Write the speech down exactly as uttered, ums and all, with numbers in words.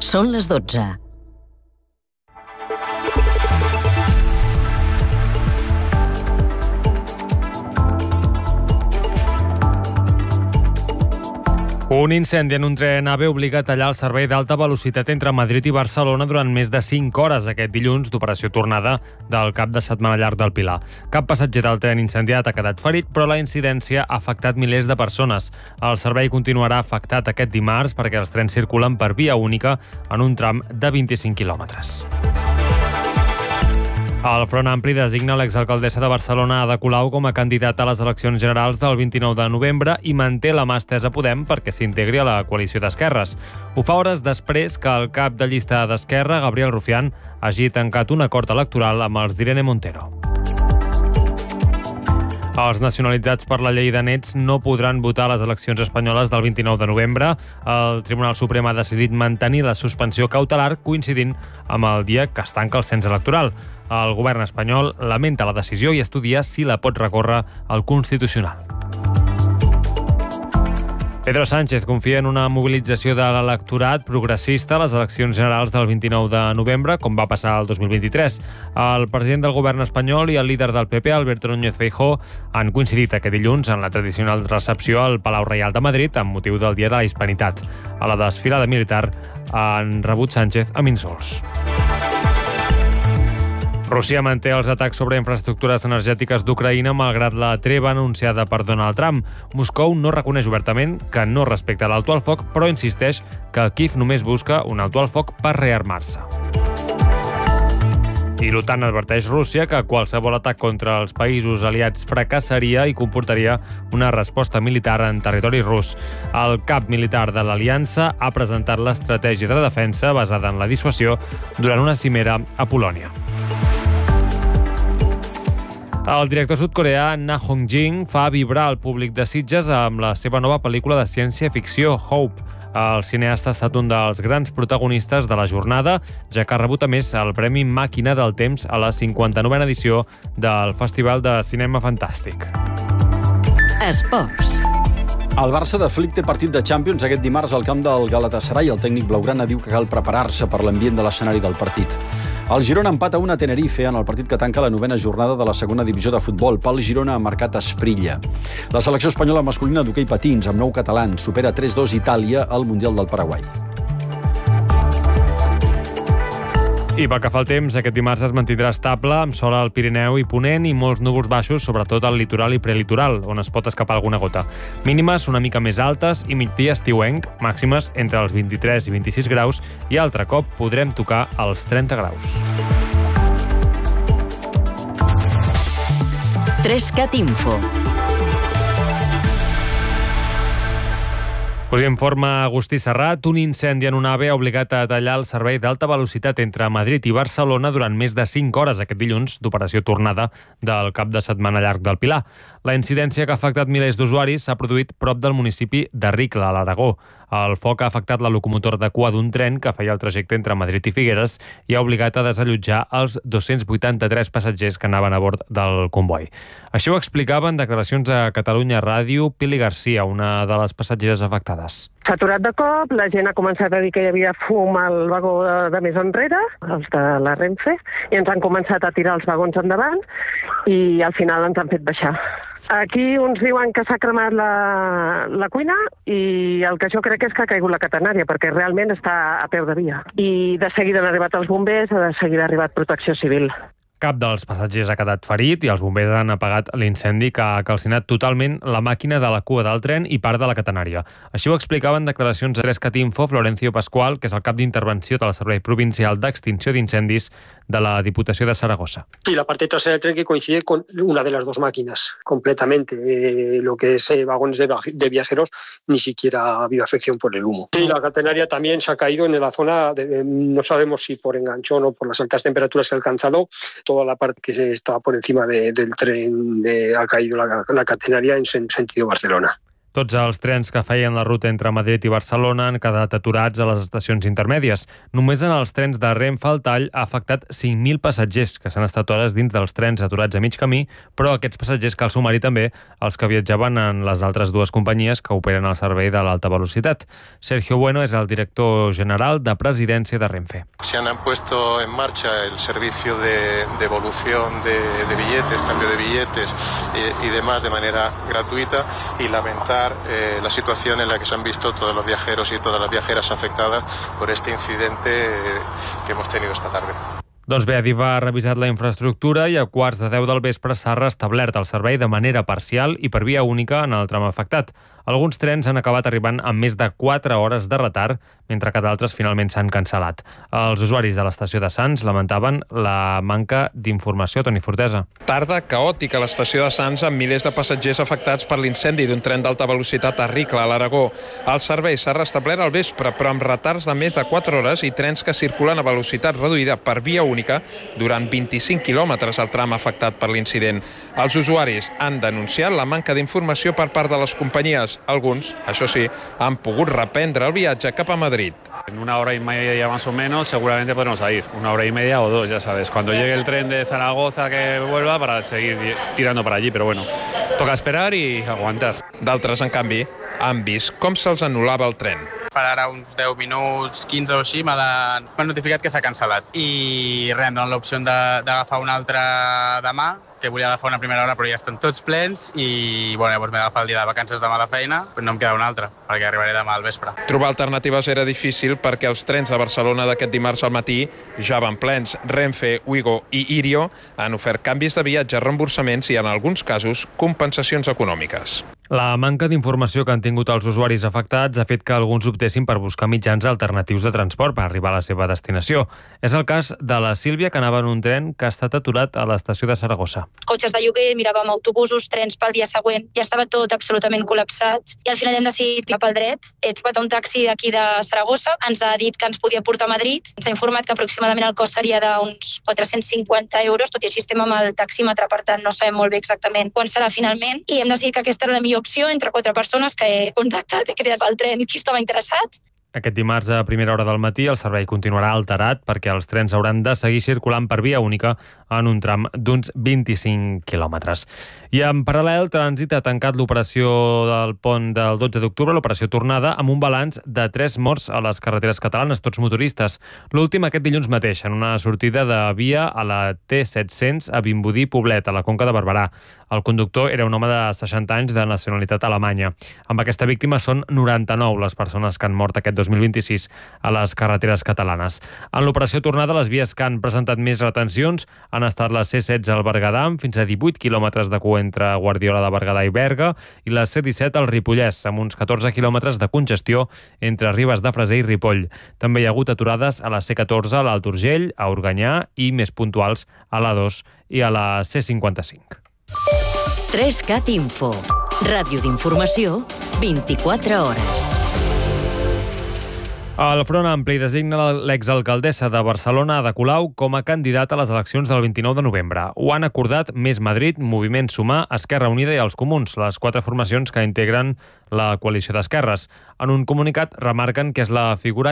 Són les dotze. Un incendi en un tren AVE obliga a tallar el servei d'alta velocitat entre Madrid i Barcelona durant més de cinc hores aquest dilluns d'operació tornada del cap de setmana llarg del Pilar. Cap passatger del tren incendiat ha quedat ferit, però la incidència ha afectat milers de persones. El servei continuarà afectat aquest dimarts perquè els trens circulen per via única en un tram de vint-i-cinc quilòmetres. El Front Ampli designa l'exalcaldessa de Barcelona, Ada Colau, com a candidata a les eleccions generals del vint-i-nou de novembre i manté la mà estesa a Podem perquè s'integri a la coalició d'esquerres. Ho fa hores després que el cap de llista d'Esquerra, Gabriel Rufián, hagi tancat un acord electoral amb els d'Irene Montero. Els nacionalitzats per la llei de nets no podran votar a les eleccions espanyoles del vint-i-nou de novembre. El Tribunal Suprem ha decidit mantenir la suspensió cautelar coincidint amb el dia que es tanca el cens electoral. El govern espanyol lamenta la decisió i estudia si la pot recórrer al Constitucional. Pedro Sánchez confia en una mobilització de l'electorat progressista a les eleccions generals del vint-i-nou de novembre, com va passar el dos mil vint-i-tres. El president del govern espanyol i el líder del P P, Alberto Núñez Feijóo, han coincidit aquest dilluns en la tradicional recepció al Palau Reial de Madrid amb motiu del Dia de la Hispanitat. A la desfilada militar han rebut Sánchez amb insults. Rússia manté els atacs sobre infraestructures energètiques d'Ucraïna malgrat la treva anunciada per Donald Trump. Moscou no reconeix obertament que no respecta l'alto al foc, però insisteix que Kíev només busca un alto al foc per rearmar-se. I l'OTAN adverteix Rússia que qualsevol atac contra els països aliats fracassaria i comportaria una resposta militar en territori rus. El cap militar de l'aliança ha presentat l'estratègia de defensa basada en la dissuasió durant una cimera a Polònia. El director sud-coreà Na Hong-jin fa vibrar el públic de Sitges amb la seva nova pel·lícula de ciència-ficció, Hope. El cineasta ha estat un dels grans protagonistes de la jornada, ja que ha rebut a més el Premi Màquina del Temps a la cinquanta-novena edició del Festival de Cinema Fantàstic. Esports. El Barça de Flick té partit de Champions aquest dimarts al camp del Galatasaray. El tècnic blaugrana diu que cal preparar-se per l'ambient de l'escenari del partit. El Girona empata un a Tenerife en el partit que tanca la novena jornada de la segona divisió de futbol. Pel Girona ha marcat Esprilla. La selecció espanyola masculina d'hoquei patins amb nou catalans supera tres dos Itàlia al Mundial del Paraguai. I pel que fa al temps, aquest dimarts es mantindrà estable, amb sol al Pirineu i Ponent i molts núvols baixos, sobretot al litoral i prelitoral, on es pot escapar alguna gota. Mínimes una mica més altes i migdia estiuenc, màximes entre els vint-i-tres i vint-i-sis graus, i altre cop podrem tocar els trenta graus. Trescat Info. Us informa Agustí Serrat. Un incendi en un AVE ha obligat a tallar el servei d'alta velocitat entre Madrid i Barcelona durant més de cinc hores aquest dilluns d'operació tornada del cap de setmana llarg del Pilar. La incidència que ha afectat milers d'usuaris s'ha produït prop del municipi de Ricla, a l'Aragó. El foc ha afectat la locomotora de cua d'un tren que feia el trajecte entre Madrid i Figueres i ha obligat a desallotjar els dos-cents vuitanta-tres passatgers que anaven a bord del comboi. Així ho explicava en declaracions a Catalunya Ràdio Pili Garcia, una de les passatgeres afectades. S'ha aturat de cop, la gent ha començat a dir que hi havia fum al vagó de, de més enrere, els de la Renfe, i ens han començat a tirar els vagons endavant i al final ens han fet baixar. Aquí uns diuen que s'ha cremat la, la cuina i el que jo crec és que ha caigut la catenària perquè realment està a peu de via. I de seguida han arribat els bombers, de seguida ha arribat Protecció Civil. Cap dels passatgers ha quedat ferit i els bombers han apagat l'incendi que ha calcinat totalment la màquina de la cua del tren i part de la catenària. Així ho explicava en declaracions a Trescat Info Florencio Pascual, que és el cap d'intervenció del Servei Provincial d'Extinció d'Incendis de la Diputació de Zaragoza. Sí, la parte trasera del tren que coincide con una de las dos máquinas completamente. Eh, lo que es eh, vagones de, de viajeros, ni siquiera ha habido afección por el humo. Sí, la catenaria también se ha caído en la zona, de, no sabemos si por enganchón o por las altas temperaturas que ha alcanzado. Toda la parte que estaba por encima de, del tren de, ha caído la, la catenaria en sentido Barcelona. Tots els trens que feien la ruta entre Madrid i Barcelona han quedat aturats a les estacions intermèdies. Només en els trens de Renfe el tall ha afectat cinc mil passatgers que s'han estat hores dins dels trens aturats a mig camí, però aquests passatgers cal sumar-hi també els que viatjaven en les altres dues companyies que operen el servei de l'alta velocitat. Sergio Bueno és el director general de Presidència de Renfe. Se han puesto en marcha el servicio de devolución de, de billetes, cambio de billetes y, y demás de manera gratuita y lamentar Eh, la situación en la que se han visto todos los viajeros y todas las viajeras afectadas por este incidente eh, que hemos tenido esta tarde. Doncs bé, Adif ha revisat la infraestructura i a quarts de deu del vespre s'ha restablert el servei de manera parcial i per via única en el tram afectat. Alguns trens han acabat arribant amb més de quatre hores de retard, mentre que d'altres finalment s'han cancel·lat. Els usuaris de l'estació de Sants lamentaven la manca d'informació. Toni Fortesa. Tarda caòtica a l'estació de Sants amb milers de passatgers afectats per l'incendi d'un tren d'alta velocitat a Ricla, a l'Aragó. El servei s'ha restablert al vespre, però amb retards de més de quatre hores i trens que circulen a velocitat reduïda per via única durant vint-i-cinc quilòmetres al tram afectat per l'incident. Els usuaris han denunciat la manca d'informació per part de les companyies. Alguns, això sí, han pogut reprendre el viatge cap a Madrid. En una hora y media más o menos seguramente podremos salir, una hora y media o dos, ya sabes, cuando llegue el tren de Zaragoza que vuelva para seguir tirando para allí, pero bueno, toca esperar y aguantar. D'altres, en canvi, han vist com se'ls anul·lava el tren. Per ara uns deu minuts, quinze o així, m'han notificat que s'ha cancel·lat. I res, em donen l'opció d'agafar un altre demà, que volia agafar una primera hora però ja estan tots plens i bueno, llavors m'he d'agafar el dia de vacances demà de feina, però no em queda un altre, perquè arribaré demà al vespre. Trobar alternatives era difícil perquè els trens de Barcelona d'aquest dimarts al matí ja van plens. Renfe, Ouigo i Irio han ofert canvis de viatge, reemborsaments i, en alguns casos, compensacions econòmiques. La manca d'informació que han tingut els usuaris afectats ha fet que alguns optessin per buscar mitjans alternatius de transport per arribar a la seva destinació. És el cas de la Sílvia, que anava en un tren que ha estat aturat a l'estació de Saragossa. Cotxes de lloguer, miràvem autobusos, trens pel dia següent, ja estava tot absolutament col·lapsat i al final hem decidit cap al dret. He trobat un taxi d'aquí de Saragossa, ens ha dit que ens podia portar a Madrid, ens ha informat que aproximadament el cost seria d'uns quatre-cents cinquanta euros, tot i així estem amb el taxímetre, per tant no sabem molt bé exactament quan serà finalment, i hem decidit que aquesta era la millor opció entre quatre persones que he contactat, he cridat pel tren qui estava interessat. Aquest dimarts a primera hora del matí el servei continuarà alterat perquè els trens hauran de seguir circulant per via única en un tram d'uns vint-i-cinc quilòmetres. I en paral·lel, Trànsit ha tancat l'operació del pont del dotze d'octubre, l'operació tornada, amb un balanç de tres morts a les carreteres catalanes, tots motoristes. L'últim aquest dilluns mateix, en una sortida de via a la T set-cents a Vimbodí Poblet, a la Conca de Barberà. El conductor era un home de seixanta anys de nacionalitat alemanya. Amb aquesta víctima són noranta-nou les persones que han mort aquest dos mil vint-i-sis a les carreteres catalanes. En l'operació tornada, les vies que han presentat més retencions han estat la C setze al Berguedà, amb fins a divuit quilòmetres de cua entre Guardiola de Berguedà i Berga, i la C disset al Ripollès, amb uns catorze quilòmetres de congestió entre Ribes de Freser i Ripoll. També hi ha hagut aturades a la C catorze, a l'Alt Urgell, a Organyà i més puntuals a l'A dos i a la C cinquanta-cinc. tres cat Info. Ràdio d'informació, vint-i-quatre hores. El Front Ampli designa l'exalcaldessa de Barcelona, Ada Colau, com a candidata a les eleccions del vint-i-nou de novembre. Ho han acordat Més Madrid, Moviment Sumar, Esquerra Unida i els Comuns, les quatre formacions que integren la coalició d'esquerres. En un comunicat remarquen que és la figura